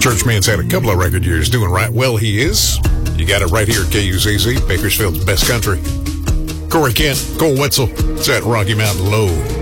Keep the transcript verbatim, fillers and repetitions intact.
Churchman's had a couple of record years doing right well. He is. You got it right here at K U Z Z, Bakersfield's best country. Corey Kent, Cole Wetzel. It's at Rocky Mountain Low.